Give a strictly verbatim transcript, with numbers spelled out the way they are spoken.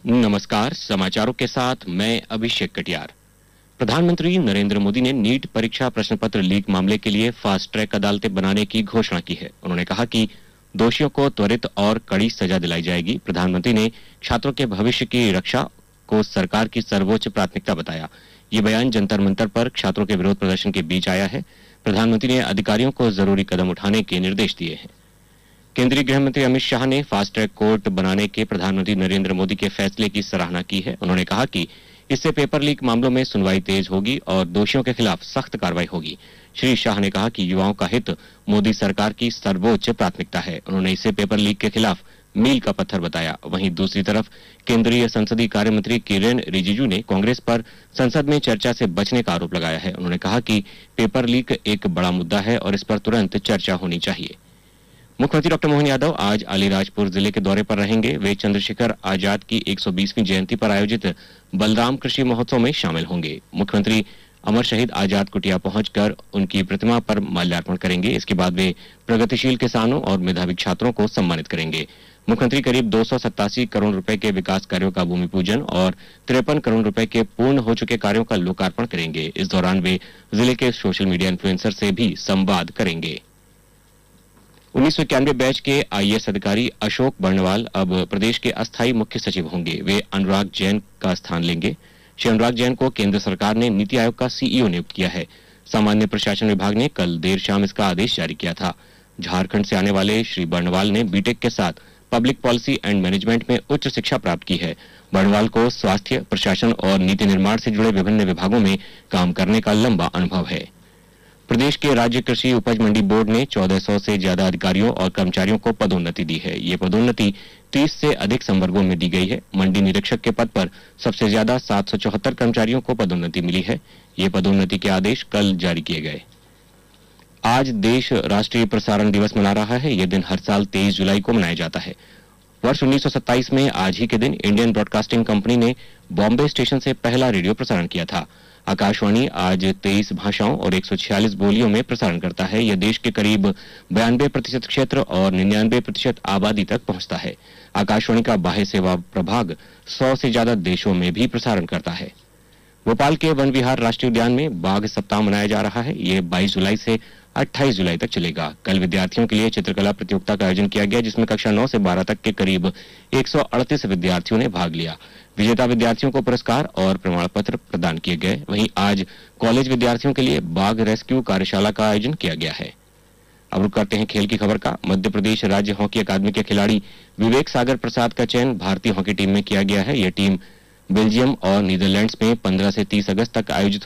नमस्कार, समाचारों के साथ मैं अभिषेक कटियार। प्रधानमंत्री नरेंद्र मोदी ने नीट परीक्षा प्रश्न पत्र लीक मामले के लिए फास्ट ट्रैक अदालतें बनाने की घोषणा की है। उन्होंने कहा कि दोषियों को त्वरित और कड़ी सजा दिलाई जाएगी। प्रधानमंत्री ने छात्रों के भविष्य की रक्षा को सरकार की सर्वोच्च प्राथमिकता बताया। ये बयान जंतर मंतर पर छात्रों के विरोध प्रदर्शन के बीच आया है। प्रधानमंत्री ने अधिकारियों को जरूरी कदम उठाने के निर्देश दिए हैं। केंद्रीय गृह मंत्री अमित शाह ने फास्ट ट्रैक कोर्ट बनाने के प्रधानमंत्री नरेंद्र मोदी के फैसले की सराहना की है। उन्होंने कहा कि इससे पेपर लीक मामलों में सुनवाई तेज होगी और दोषियों के खिलाफ सख्त कार्रवाई होगी। श्री शाह ने कहा कि युवाओं का हित मोदी सरकार की सर्वोच्च प्राथमिकता है। उन्होंने इसे पेपर लीक के खिलाफ मील का पत्थर बताया। वहीं दूसरी तरफ केंद्रीय संसदीय कार्य मंत्री किरेन रिजिजू ने कांग्रेस पर संसद में चर्चा से बचने का आरोप लगाया है। उन्होंने कहा कि पेपर लीक एक बड़ा मुद्दा है और इस पर तुरंत चर्चा होनी चाहिए। मुख्यमंत्री डॉक्टर मोहन यादव आज अलीराजपुर जिले के दौरे पर रहेंगे। वे चंद्रशेखर आजाद की एक सौ बीसवीं जयंती पर आयोजित बलराम कृषि महोत्सव में शामिल होंगे। मुख्यमंत्री अमर शहीद आजाद कुटिया पहुंचकर उनकी प्रतिमा पर माल्यार्पण करेंगे। इसके बाद वे प्रगतिशील किसानों और मेधावी छात्रों को सम्मानित करेंगे। मुख्यमंत्री करीब दो सौ सत्तासी करोड़ रुपए के विकास कार्यों का भूमि पूजन और तिरपन करोड़ रुपए के पूर्ण हो चुके कार्यों का लोकार्पण करेंगे। इस दौरान वे जिले के सोशल मीडिया इन्फ्लुएंसर से भी संवाद करेंगे। उन्नीस सौ इक्यानवे बैच के आईएएस अधिकारी अशोक बर्णवाल अब प्रदेश के अस्थायी मुख्य सचिव होंगे। वे अनुराग जैन का स्थान लेंगे। श्री अनुराग जैन को केंद्र सरकार ने नीति आयोग का सीईओ नियुक्त किया है। सामान्य प्रशासन विभाग ने कल देर शाम इसका आदेश जारी किया था। झारखंड से आने वाले श्री बर्णवाल ने बीटेक के साथ पब्लिक पॉलिसी एंड मैनेजमेंट में उच्च शिक्षा प्राप्त की है। बर्णवाल को स्वास्थ्य, प्रशासन और नीति निर्माण से जुड़े विभिन्न विभागों में काम करने का लंबा अनुभव है। प्रदेश के राज्य कृषि उपज मंडी बोर्ड ने चौदह सौ से ज्यादा अधिकारियों और कर्मचारियों को पदोन्नति दी है। ये पदोन्नति तीस से अधिक संवर्गों में दी गई है। मंडी निरीक्षक के पद पर सबसे ज्यादा सात सौ चौहत्तर कर्मचारियों को पदोन्नति मिली है। ये पदोन्नति के आदेश कल जारी किए गए। आज देश राष्ट्रीय प्रसारण दिवस मना रहा है। यह दिन हर साल तेईस जुलाई को मनाया जाता है। वर्ष उन्नीस सौ सत्ताईस में आज ही के दिन इंडियन ब्रॉडकास्टिंग कंपनी ने बॉम्बे स्टेशन से पहला रेडियो प्रसारण किया था। आकाशवाणी आज तेईस भाषाओं और एक सौ छियालीस बोलियों में प्रसारण करता है। यह देश के करीब बयानबे प्रतिशत क्षेत्र और निन्यानवे प्रतिशत आबादी तक पहुंचता है। आकाशवाणी का बाह्य सेवा प्रभाग सौ से ज्यादा देशों में भी प्रसारण करता है। भोपाल के वन विहार राष्ट्रीय उद्यान में बाघ सप्ताह मनाया जा रहा है। ये बाईस जुलाई से अट्ठाईस जुलाई तक चलेगा। कल विद्यार्थियों के लिए चित्रकला प्रतियोगिता का आयोजन किया गया, जिसमें कक्षा नौ से बारह तक के करीब एक सौ अड़तीस विद्यार्थियों ने भाग लिया। विजेता विद्यार्थियों को पुरस्कार और प्रमाण पत्र प्रदान किए गए। वहीं आज कॉलेज विद्यार्थियों के लिए बाघ रेस्क्यू कार्यशाला का आयोजन किया गया है। अब रुक करते हैं खेल की खबर का। मध्य प्रदेश राज्य हॉकी अकादमी के खिलाड़ी विवेक सागर प्रसाद का चयन भारतीय हॉकी टीम में किया गया है। यह टीम बेल्जियम और नीदरलैंड्स में पंद्रह से तीस अगस्त तक आयोजित